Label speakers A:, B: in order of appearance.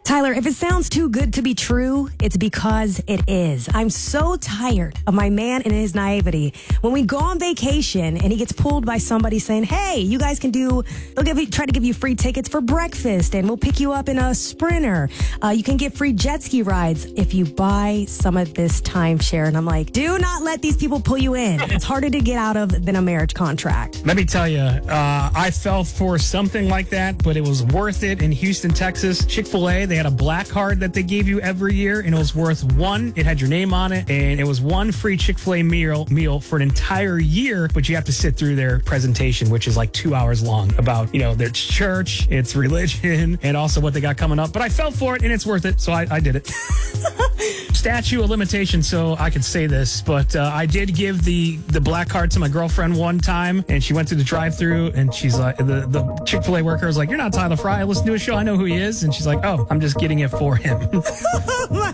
A: Tyler, if it sounds too good to be true, it's because it is. I'm so tired of my man and his naivety. When we go on vacation and he gets pulled by somebody saying, hey, you guys can try to give you free tickets for breakfast and we'll pick you up in a Sprinter. You can get free jet ski rides if you buy some of this timeshare. And I'm like, do not let these people pull you in. It's harder to get out of than a marriage contract.
B: Let me tell you, I fell for something like that, but it was worth it in Houston, Texas. Chick-fil-A, they had a black card that they gave you every year, and it was worth it had your name on it, and it was one free Chick-fil-A meal for an entire year, but you have to sit through their presentation, which is like 2 hours long about, their church, its religion, and also what they got coming up. But I fell for it, and it's worth it, so I did it. Statute of limitation, so I could say this, but I did give the black card to my girlfriend one time, and she went through the drive-thru, and she's like, the Chick-fil-A worker was like, you're not Tyler Fry, I listen to his show, I know who he is, and she's like, oh, I'm just getting it for him.
A: Oh my